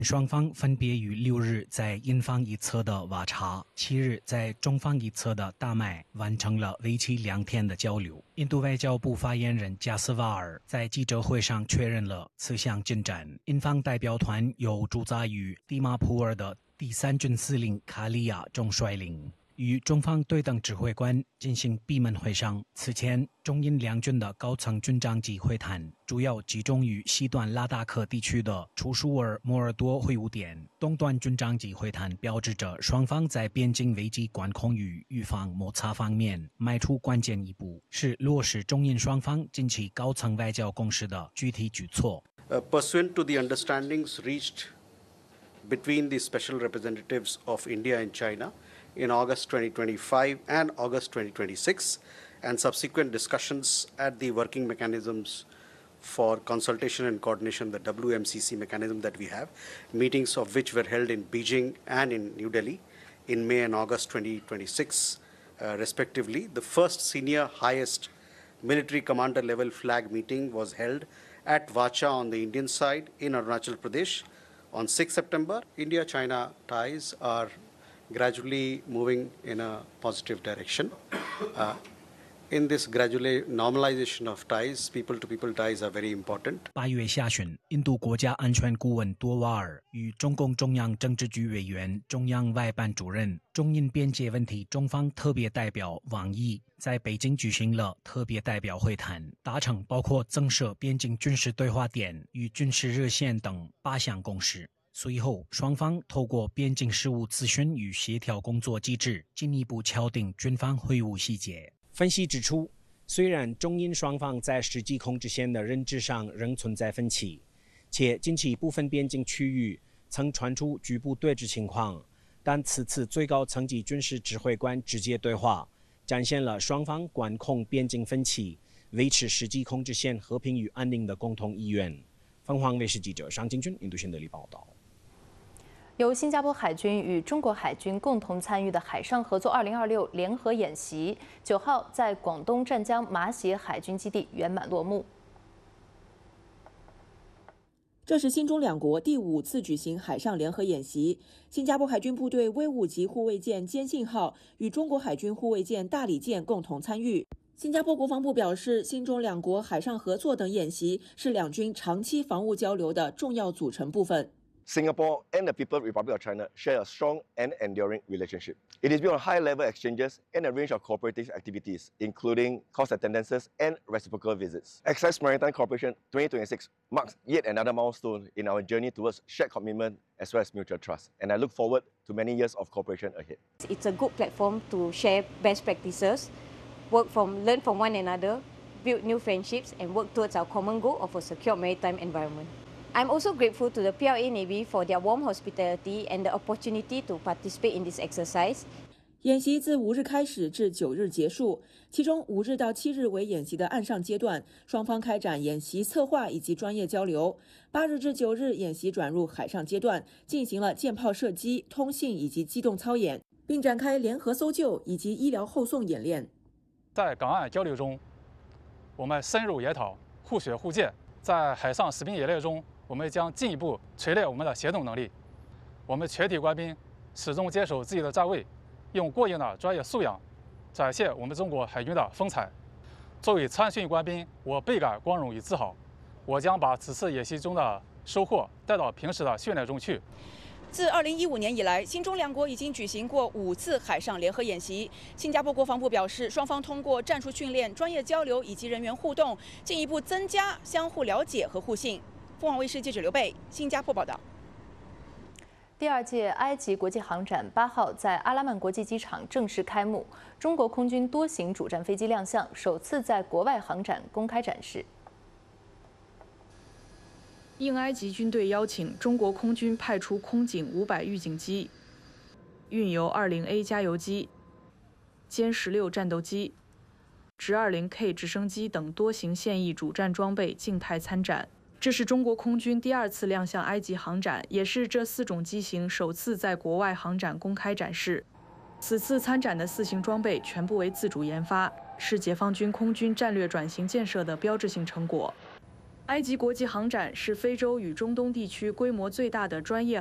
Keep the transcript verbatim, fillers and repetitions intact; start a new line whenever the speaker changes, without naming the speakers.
双方分别于六日在印方一侧的瓦查，七日在中方一侧的大麦完成了为期两天的交流。印度外交部发言人加斯瓦尔在记者会上确认了此项进展。印方代表团由驻扎于蒂马普尔的第三军司令卡利亚中率领，与中方对等指挥官进行闭门会商。此前，中印两军的高层军长级会谈主要集中于西段拉达克地区的楚舒尔摩尔多会晤点。东段军长级会谈标志着双方在边境危机管控与预防摩擦方面迈出关键一步，是落实中印双方近期高层外交共识的具体举措。
Uh, pursuant to the understandings reached between the special representatives of India and China in August twenty twenty-five and August twenty twenty-six, and subsequent discussions at the working mechanisms for consultation and coordination, the W M C C mechanism that we have, meetings of which were held in Beijing and in New Delhi in May and August twenty twenty-six, uh, respectively. The first senior highest military commander level flag meeting was held at Vacha on the Indian side in Arunachal Pradesh on sixth September. India-China ties are gradually moving in a positive direction. Uh, in this gradual normalization of ties, people-to-people ties are very important.
八月下旬，印度国家安全顾问多瓦尔与中共中央政治局委员、中央外办主任、中印边界问题中方特别代表王毅在北京举行了特别代表会谈，达成包括增设边境军事对话点与军事热线等八项共识。随后，双方透过边境事务咨询与协调工作机制，进一步敲定军方会晤细节。分析指出，虽然中印双方在实际控制线的认知上仍存在分歧，且近期部分边境区域曾传出局部对峙情况，但此次最高层级军事指挥官直接对话，展现了双方管控边境分歧、维持实际控制线和平与安宁的共同意愿。凤凰卫视记者尚金军印度新德里报道。
由新加坡海军与中国海军共同参与的海上合作二零二六联合演习，九号在广东湛江马协海军基地圆满落幕。
这是新中两国第五次举行海上联合演习。新加坡海军部队威武级护卫舰坚信号与中国海军护卫舰大理舰共同参与。新加坡国防部表示，新中两国海上合作等演习是两军长期防务交流的重要组成部分。
Singapore and the People's Republic of China share a strong and enduring relationship. It is built on high-level exchanges and a range of cooperative activities, including course attendances and reciprocal visits. Access Maritime Cooperation twenty twenty-six marks yet another milestone in our journey towards shared commitment as well as mutual trust, and I look forward to many years of cooperation ahead.
It's a good platform to share best practices, work from, learn from one another, build new friendships, and work towards our common goal of a secure maritime environment. I'm also grateful to the P L A Navy for their warm hospitality and the opportunity to participate in this exercise.
演习自五日开始至九日结束，其中五日到七日为演习的岸上阶段，双方开展演习策划以及专业交流。八日至九日，演习转入海上阶段，进行了舰炮射击、通信以及机动操演，并展开联合搜救以及医疗后送演练。
在港岸交流中，我们深入研讨互学互鉴；在海上实兵演练中，我们将进一步锤炼我们的协同能力。我们全体官兵始终坚守自己的站位，用过硬的专业素养展现我们中国海军的风采。作为参训官兵，我倍感光荣与自豪。我将把此次演习中的收获带到平时的训练中去。
自二零一五年以来，新中两国已经举行过五次海上联合演习。新加坡国防部表示，双方通过战术训练、专业交流以及人员互动，进一步增加相互了解和互信。凤凰卫视记者刘贝，新加坡报道。
第二届埃及国际航展八号在阿拉曼国际机场正式开幕，中国空军多型主战飞机亮相，首次在国外航展公开展示。
应埃及军队邀请，中国空军派出空警五百预警机、运油二零 A 加油机、歼十六战斗机、直二零 K 直升机等多型现役主战装备静态参展。这是中国空军第二次亮相埃及航展，也是这四种机型首次在国外航展公开展示。此次参展的四型装备全部为自主研发，是解放军空军战略转型建设的标志性成果。 埃及国际航展是非洲与中东地区规模最大的专业